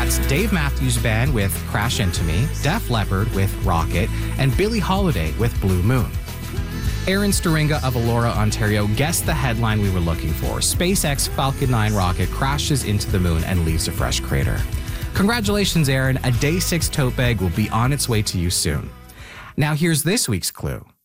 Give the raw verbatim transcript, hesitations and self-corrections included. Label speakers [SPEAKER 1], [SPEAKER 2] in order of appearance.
[SPEAKER 1] That's Dave Matthews Band with Crash Into Me, Def Leppard with Rocket, and Billie Holiday with Blue Moon. Aaron Staringa of Elora, Ontario guessed the headline we were looking for. SpaceX Falcon nine rocket crashes into the moon and leaves a fresh crater. Congratulations, Aaron. A Day six tote bag will be on its way to you soon. Now here's this week's clue.